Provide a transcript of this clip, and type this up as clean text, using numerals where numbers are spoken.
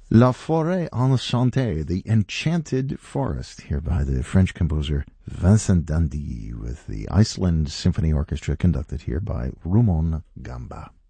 La Forêt Enchantée, the Enchanted Forest, here by the French composer Vincent Dandy with the Iceland Symphony Orchestra, conducted here by Rumon Gamba.